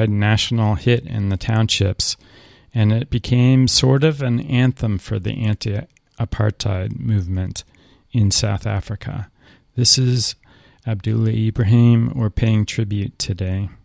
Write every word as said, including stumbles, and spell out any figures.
worldwide national hit in the townships, and it became sort of an anthem for the anti-apartheid movement in South Africa. This is Abdullah Ibrahim. We're paying tribute today.